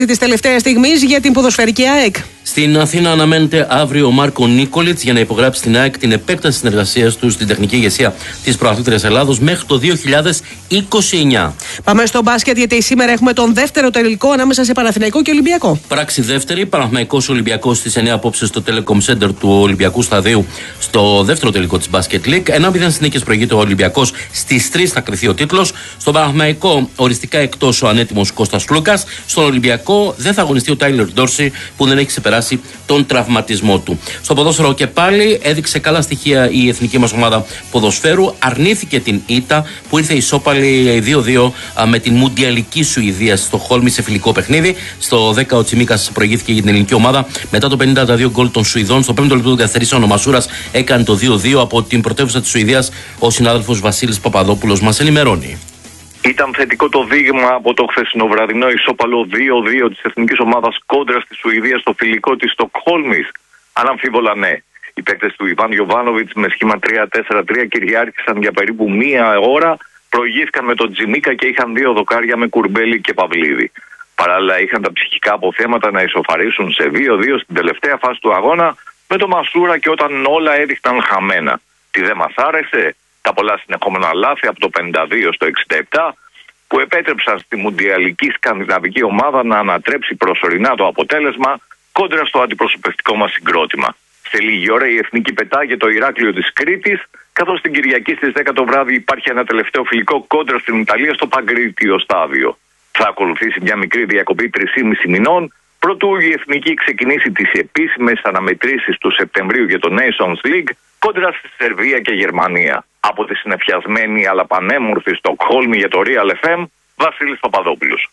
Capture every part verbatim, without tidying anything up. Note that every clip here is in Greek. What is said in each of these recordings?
Της τελευταίας στιγμής για την ποδοσφαιρική ΑΕΚ. Στην Αθήνα αναμένεται αύριο ο Μάρκο Νίκολιτς για να υπογράψει στην ΑΕΚ την επέκταση συνεργασίας του στην τεχνική ηγεσία της πρωταθλήτριας Ελλάδος μέχρι το δύο χιλιάδες είκοσι εννιά. Πάμε στο μπάσκετ, γιατί σήμερα έχουμε τον δεύτερο τελικό ανάμεσα σε Παναθηναϊκό και Ολυμπιακό. Πράξη δεύτερη, Παναθηναϊκός Ολυμπιακός στις εννιά απόψε στο Telecom Center του Ολυμπιακού Σταδίου στο δεύτερο τελικό της Basket League. ένα μηδέν στις νίκες προηγείται ο Ολυμπιακός, στις τρεις θα κρυθεί ο τίτλος. Στον Παναθηναϊκό οριστικά εκτός ο ανέτοιμος Κώστας Λούκας. Στον Ολυμπιακό δεν θα αγωνιστεί ο Τάιλερ Ντόρση που δεν έχει ξεπεράσει τον τραυματισμό του. Στο ποδόσφαιρο και πάλι έδειξε καλά στοιχεία η εθνική μας ομάδα ποδοσφαίρου. Αρνήθηκε την ήττα που ήρθε ισόπαλη δύο δύο με την Μουντιαλική Σουηδία στο Χόλμη σε φιλικό παιχνίδι. Στο δέκα ο Τσιμίκας προηγήθηκε για την ελληνική ομάδα μετά το πενήντα δύο γκολ των Σουηδών. Στο πέμπτο λεπτό των καθυστερήσεων ο Μασούρας έκανε το δύο δύο από την πρωτεύουσα της Σουηδίας. Ο συνάδελφος Βασίλης Παπαδόπουλος μας ενημερώνει. Ήταν θετικό το δείγμα από το χθεσινοβραδινό ισόπαλο δύο δύο της εθνικής ομάδας κόντρα στη Σουηδία στο φιλικό της Στοκχόλμης. Αναμφίβολα ναι. Οι παίκτες του Ιβάν Γιοβάνοβιτς με σχήμα τρία τέσσερα τρία κυριάρχησαν για περίπου μία ώρα, προηγήθηκαν με τον Τζιμίκα και είχαν δύο δοκάρια με Κουρμπέλη και Παυλίδη. Παράλληλα είχαν τα ψυχικά αποθέματα να ισοφαρίσουν σε δύο δύο στην τελευταία φάση του αγώνα με τον Μασούρα και όταν όλα έδειχναν χαμένα. Τι δεν μας άρεσε? Τα πολλά συνεχόμενα λάθη από το πενήντα δύο στο εξήντα επτά που επέτρεψαν στη μουντιαλική σκανδιναβική ομάδα να ανατρέψει προσωρινά το αποτέλεσμα κόντρα στο αντιπροσωπευτικό μας συγκρότημα. Σε λίγη ώρα η εθνική πετάγεται το Ηράκλειο της Κρήτης, καθώς την Κυριακή στις δέκα το βράδυ υπάρχει ένα τελευταίο φιλικό κόντρα στην Ιταλία στο Παγκρίτιο στάδιο. Θα ακολουθήσει μια μικρή διακοπή τρισήμισι μηνών, προτού η εθνική ξεκινήσει τις επίσημες αναμετρήσεις του Σεπτεμβρίου για το Nations League κόντρα στη Σερβία και Γερμανία. Από τη συνεφιασμένη αλλά πανέμορφη Στοκχόλμη για το Real εφ εμ, Βασίλης Παπαδόπουλος.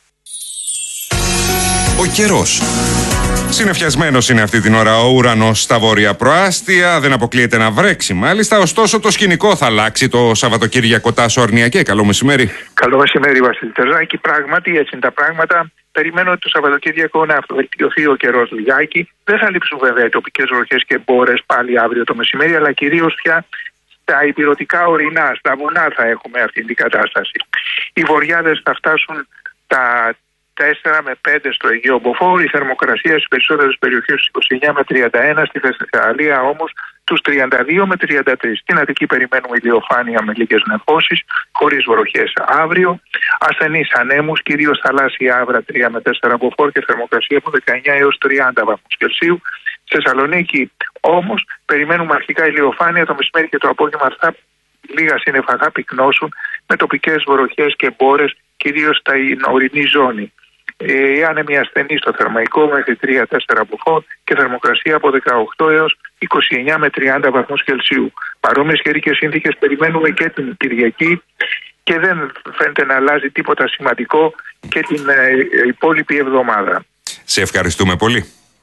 Ο καιρός. Συνεφιασμένος είναι αυτή την ώρα ο ουρανός στα βόρεια προάστια. Δεν αποκλείεται να βρέξει μάλιστα. Ωστόσο το σκηνικό θα αλλάξει το Σαββατοκύριακο. Τάσο Αρνιακέ, καλό μεσημέρι. Καλό μεσημέρι, Βασίλη Τερζάκη. Πράγματι, έτσι είναι τα πράγματα. Περιμένω ότι το Σαββατοκύριακο να αυτοβελτιωθεί ο καιρός λιγάκι. Δεν θα λείψουν βέβαια οι τοπικές βροχές και μπόρες πάλι αύριο το μεσημέρι, αλλά κυρίως πια στα ηπειρωτικά ορεινά, στα βουνά θα έχουμε αυτή την κατάσταση. Οι βοριάδες θα φτάσουν τα τέσσερα με πέντε στο Αιγαίο Μποφόρ, η θερμοκρασία στις περισσότερες περιοχές είκοσι εννιά με τριάντα ένα, στη Θεσσαλία όμως τους τριάντα δύο με τριάντα τρία. Στην Αττική περιμένουμε ηλιοφάνεια με λίγες νεφώσεις, χωρίς βροχές αύριο. Ασθενείς ανέμους, κυρίως θαλάσσια άβρα τρία με τέσσερα μποφόρ και θερμοκρασία από δεκαεννιά έως τριάντα βαθμούς Κελσίου. Στη Θεσσαλονίκη όμως περιμένουμε αρχικά ηλιοφάνεια, το μεσημέρι και το απόγευμα θα λίγα σύννεφα θα πυκνώσουν με τοπικές βροχές και μπόρες, κυρίως στην ορεινή ζώνη. Ε, άνεμοι ασθενείς στο Θερμαϊκό μέχρι τρία τέσσερα μποφόρ και θερμοκρασία από δεκαοκτώ έως είκοσι εννιά με τριάντα βαθμούς Κελσίου. Παρόμοιες καιρικές συνθήκες περιμένουμε και την Κυριακή και δεν φαίνεται να αλλάζει τίποτα σημαντικό και την ε, υπόλοιπη εβδομάδα. Σε ευχαριστούμε πολύ.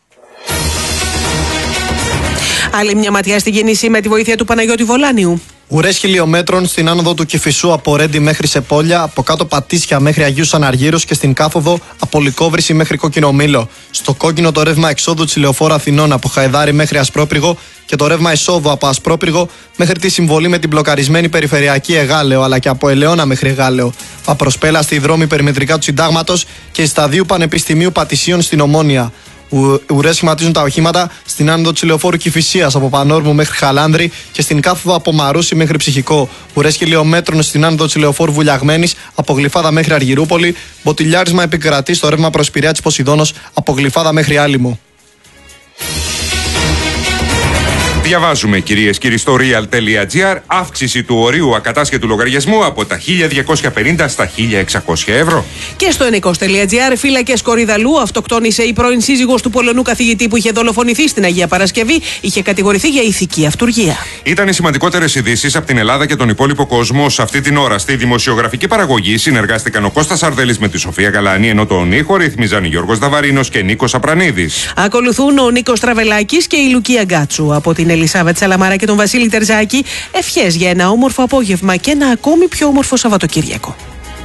Άλλη μια ματιά στην κίνηση με τη βοήθεια του Παναγιώτη Βολάνιου. Ουρές χιλιόμετρων στην άνοδο του Κηφισού από Ρέντι μέχρι Σεπόλια, από κάτω Πατήσια μέχρι Αγίους Αναργύρους και στην Κάφοβο από Λυκόβρηση μέχρι Κοκκινομήλο. Στο κόκκινο το ρεύμα εξόδου της Λεωφόρου Αθηνών από Χαϊδάρι μέχρι Ασπρόπυργο και το ρεύμα εισόδου από Ασπρόπυργο μέχρι τη συμβολή με την μπλοκαρισμένη περιφερειακή Εγάλεο αλλά και από Ελαιώνα μέχρι Εγάλεο. Απροσπέλαστη η δρόμη περιμετρικά του Συντάγματος και η σταδίου Πανεπιστημίου Πατησίων στην Ομόνια. Ουρές σχηματίζουν τα οχήματα στην άνοδο της Λεωφόρου Κηφισίας από Πανόρμου μέχρι Χαλάνδρη και στην κάθοδο από Μαρούσι μέχρι Ψυχικό. Ουρές χιλιόμετρων στην άνοδο της Λεωφόρου Βουλιαγμένης από Γλυφάδα μέχρι Αργυρούπολη. Μποτιλιάρισμα επικρατεί στο ρεύμα προς Πειραιά της Ποσειδώνος από Γλυφάδα μέχρι Άλυμο. Διαβάζουμε, κυρίες και κύριοι, στο real.gr αύξηση του ορίου ακατάσχετου λογαριασμού από τα χίλια διακόσια πενήντα στα χίλια εξακόσια ευρώ. Και στο ενικός.gr, φύλακες Κορυδαλού, αυτοκτόνησε η πρώην σύζυγος του Πολωνού καθηγητή που είχε δολοφονηθεί στην Αγία Παρασκευή. Είχε κατηγορηθεί για ηθική αυτουργία. Ήταν οι σημαντικότερες ειδήσεις από την Ελλάδα και τον υπόλοιπο κόσμο σε αυτή την ώρα. Στη δημοσιογραφική παραγωγή συνεργάστηκαν ο Κώστας Αρδέλης με τη Σοφία Γαλανή, ενώ τον ήχο ρυθμίζαν Γιώργος Δαβαρίνος και Νίκος Απρανίδης. Ακολουθούν ο Νίκος Τραβελάκης και η Λουκία Γκάτσου. Από την Ελισάβετ Σαλαμάρα και τον Βασίλη Τερζάκη, ευχές για ένα όμορφο απόγευμα και ένα ακόμη πιο όμορφο Σαββατοκύριακο.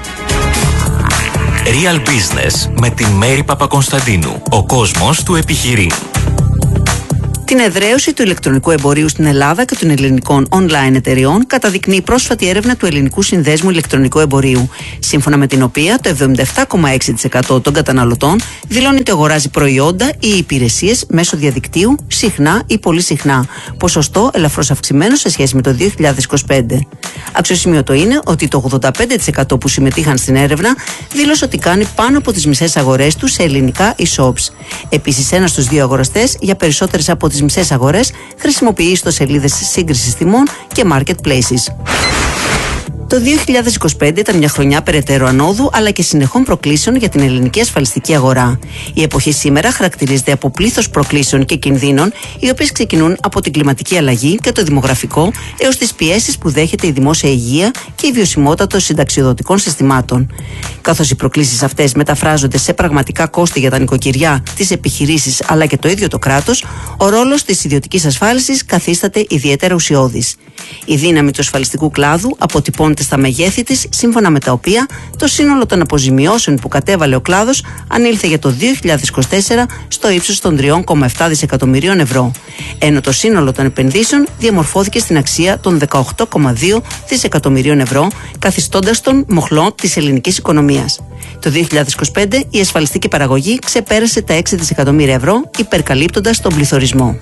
Real Business με την Μέρη Παπακονσταντίνου. Ο κόσμος του επιχειρεί. Την εδραίωση του ηλεκτρονικού εμπορίου στην Ελλάδα και των ελληνικών online εταιριών καταδεικνύει η πρόσφατη έρευνα του Ελληνικού Συνδέσμου Ηλεκτρονικού Εμπορίου, σύμφωνα με την οποία το εβδομήντα επτά κόμμα έξι τοις εκατό των καταναλωτών δηλώνει ότι αγοράζει προϊόντα ή υπηρεσίες μέσω διαδικτύου συχνά ή πολύ συχνά, ποσοστό ελαφρώς αυξημένο σε σχέση με το δύο χιλιάδες είκοσι πέντε. Αξιοσημείωτο είναι ότι το ογδόντα πέντε τοις εκατό που συμμετείχαν στην έρευνα δήλωσε ότι κάνει πάνω από τις μισές αγορές του σε ελληνικά e-shops. Επίσης, ένας στους δύο αγοραστές για περισσότερες από τις μισές αγορές χρησιμοποιεί ιστοσελίδες σύγκρισης τιμών και marketplaces. Το δύο χιλιάδες είκοσι πέντε ήταν μια χρονιά περαιτέρω ανόδου αλλά και συνεχών προκλήσεων για την ελληνική ασφαλιστική αγορά. Η εποχή σήμερα χαρακτηρίζεται από πλήθος προκλήσεων και κινδύνων, οι οποίες ξεκινούν από την κλιματική αλλαγή και το δημογραφικό έως τις πιέσεις που δέχεται η δημόσια υγεία και η βιωσιμότητα των συνταξιοδοτικών συστημάτων. Καθώς οι προκλήσεις αυτές μεταφράζονται σε πραγματικά κόστη για τα νοικοκυριά, τις επιχειρήσεις αλλά και το ίδιο το κράτος, ο ρόλος της ιδιωτικής ασφάλισης καθίσταται ιδιαίτερα ουσιώδης. Η δύναμη του ασφαλιστικού κλάδου αποτυπώνεται στα μεγέθη της, σύμφωνα με τα οποία το σύνολο των αποζημιώσεων που κατέβαλε ο κλάδος ανήλθε για το δύο χιλιάδες είκοσι τέσσερα στο ύψος των τρία κόμμα επτά δισεκατομμυρίων ευρώ, ενώ το σύνολο των επενδύσεων διαμορφώθηκε στην αξία των δεκαοκτώ κόμμα δύο δισεκατομμυρίων ευρώ, καθιστώντας τον μοχλό της ελληνικής οικονομίας. Το δύο χιλιάδες είκοσι πέντε η ασφαλιστική παραγωγή ξεπέρασε τα έξι δισεκατομμύρια ευρώ, υπερκαλύπτοντας τον πληθωρισμό.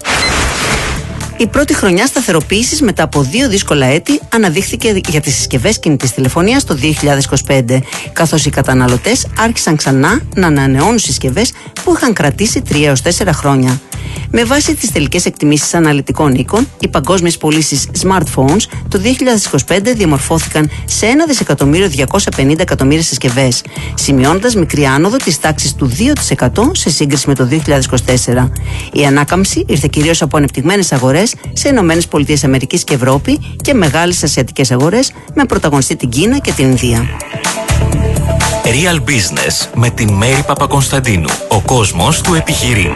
Η πρώτη χρονιά σταθεροποίησης μετά από δύο δύσκολα έτη αναδείχθηκε για τις συσκευές κινητής τηλεφωνίας το δύο χιλιάδες είκοσι πέντε, καθώς οι καταναλωτές άρχισαν ξανά να ανανεώνουν συσκευές που είχαν κρατήσει τρία έως τέσσερα χρόνια. Με βάση τις τελικές εκτιμήσεις αναλυτικών οίκων, οι παγκόσμιες πωλήσεις smartphones το δύο χιλιάδες είκοσι πέντε διαμορφώθηκαν σε ένα δισεκατομμύριο διακόσια πενήντα εκατομμύρια συσκευές, σημειώνοντας μικρή άνοδο της τάξης του δύο τοις εκατό σε σύγκριση με το δύο χιλιάδες είκοσι τέσσερα. Η ανάκαμψη ήρθε κυρίως από ανεπτυγμένες αγορές σε Ηνωμένες Πολιτείες Αμερικής και Ευρώπη και μεγάλες ασιατικές αγορές με πρωταγωνιστή την Κίνα και την Ινδία. Real Business με την Μέρη Παπακονσταντίνου. Ο κόσμος του επιχειρήν.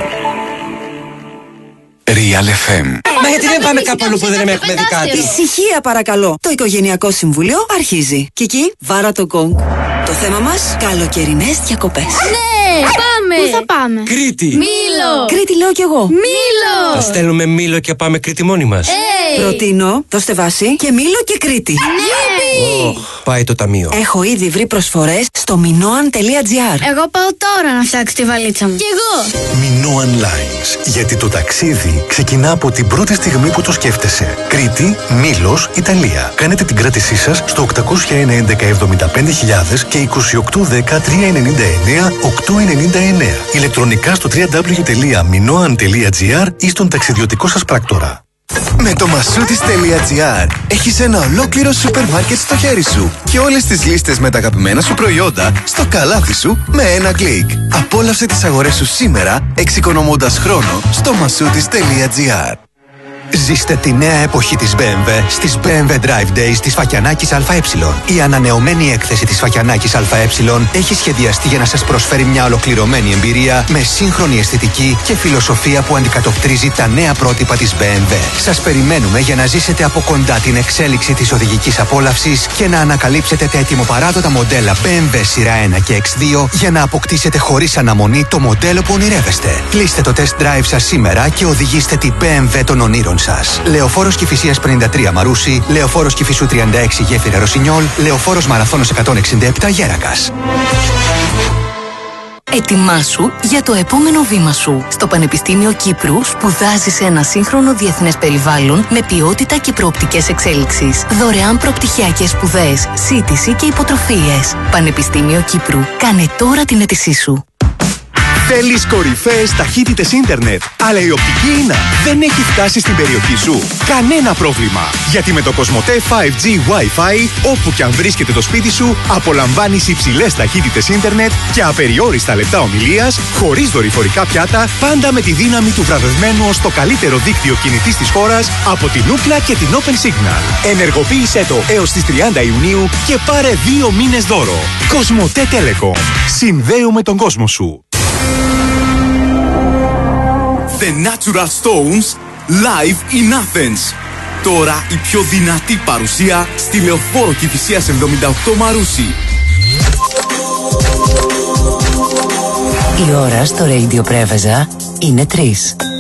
Real εφ εμ. Μα γιατί δεν πάμε κάπου αλλού που δεν έχουμε δει κάτι? Ησυχία παρακαλώ. Το Οικογενειακό Συμβούλιο αρχίζει. Κική, βάρα το γκονγκ. Το θέμα μας, καλοκαιρινές διακοπές. Ναι, πάμε! Πού θα πάμε? Κρήτη! Μήλο! Κρήτη λέω κι εγώ. Μήλο! Θα στέλνουμε Μήλο και πάμε Κρήτη μόνοι μας. Hey. Προτείνω, δώστε βάση και Μήλο και Κρήτη. Ναι! Oh, πάει το ταμείο. Έχω ήδη βρει προσφορές στο minoan τελεία gr. Εγώ πάω τώρα να φτιάξω τη βαλίτσα μου. Κι εγώ! Minoan Lines. Γιατί το ταξίδι ξεκινά από την πρώτη στιγμή που το σκέφτεσαι. Κρήτη, Μήλος, Ιταλία. Κάνετε την κράτησή σας στο οκτακόσια ένα έντεκα εβδομήντα πέντε χιλιάδες και είκοσι οκτώ δέκα τριακόσια ενενήντα εννέα οκτακόσια ενενήντα εννέα. Ηλεκτρονικά στο double-u double-u double-u τελεία minoan τελεία gr ή στον ταξιδιωτικό σας πράκτορα. Με το μασούτις τελεία gr έχεις ένα ολόκληρο σούπερ μάρκετ στο χέρι σου και όλες τις λίστες με τα αγαπημένα σου προϊόντα στο καλάθι σου με ένα κλικ. Απόλαυσε τις αγορές σου σήμερα εξοικονομώντας χρόνο στο μασούτις τελεία gr. Ζήστε τη νέα εποχή της μπι εμ ντάμπλιου στις μπι εμ ντάμπλιου Drive Days της Φακιανάκης ΑΕ. Η ανανεωμένη έκθεση της Φακιανάκης ΑΕ έχει σχεδιαστεί για να σας προσφέρει μια ολοκληρωμένη εμπειρία με σύγχρονη αισθητική και φιλοσοφία που αντικατοπτρίζει τα νέα πρότυπα της μπι εμ ντάμπλιου. Σας περιμένουμε για να ζήσετε από κοντά την εξέλιξη της οδηγικής απόλαυσης και να ανακαλύψετε τα ετοιμοπαράδοτα μοντέλα μπι εμ ντάμπλιου σειρά ένα και εξ δύο για να αποκτήσετε χωρίς αναμονή το μοντέλο που ονειρεύεστε. Κλείστε το test drive σας σήμερα και οδηγήστε την μπι εμ ντάμπλιου των ονείρων σας. Λεωφόρος Κηφισίας πενήντα τρία Μαρούσι, Λεωφόρος Κηφισού τριάντα έξι Γέφυρα Ρωσινιόλ, Λεωφόρος Μαραθώνος εκατόν εξήντα επτά Γέρακας. Ετοιμάσου για το επόμενο βήμα σου. Στο Πανεπιστήμιο Κύπρου σπουδάζεις σε ένα σύγχρονο διεθνές περιβάλλον με ποιότητα και προοπτικές εξέλιξης. Δωρεάν προπτυχιακές σπουδές, σύντηση και υποτροφίες. Πανεπιστήμιο Κύπρου. Κάνε τώρα την αίτησή σου. Θέλεις κορυφαίες ταχύτητες ίντερνετ, αλλά η οπτική ίνα δεν έχει φτάσει στην περιοχή σου? Κανένα πρόβλημα! Γιατί με το Κοσμοτέ φάιβ τζι Wi-Fi, όπου και αν βρίσκεται το σπίτι σου, απολαμβάνεις υψηλές ταχύτητες ίντερνετ και απεριόριστα λεπτά ομιλίας, χωρίς δορυφορικά πιάτα, πάντα με τη δύναμη του βραβευμένου ως το καλύτερο δίκτυο κινητής της χώρας από την Ookla και την Open Signal. Ενεργοποίησέ το έως τις τριάντα Ιουνίου και πάρε δύο μήνες δώρο. Κοσμοτέ Telecom. Συνδέουμε τον κόσμο σου. The Natural Stones live in Athens. Τώρα η πιο δυνατή παρουσία στη Λεωφόρο Κηφισίας εβδομήντα οκτώ Μαρούσι. Η ώρα στο Radio Πρέβεζα είναι τρεις.